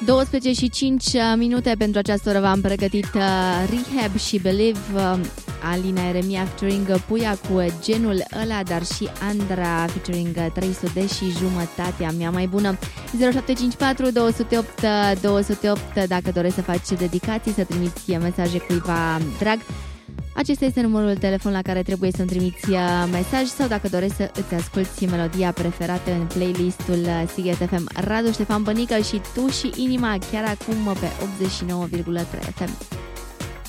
12 și 5 minute pentru această oră v-am pregătit Rehab și Believe, Alina Eremia featuring Puia cu Genul ăla, dar și Andra featuring 300 și Jumătatea mea mai bună. 0754 208 208 dacă dorești să faci dedicații, să trimiți mesaje cuiva drag. Acesta este numărul de telefon la care trebuie să-mi trimiți mesaj sau dacă dorești să îți asculti melodia preferată în playlistul Sighet FM. Radu Ștefan Bănică și Tu și Inima chiar acum pe 89,3 FM.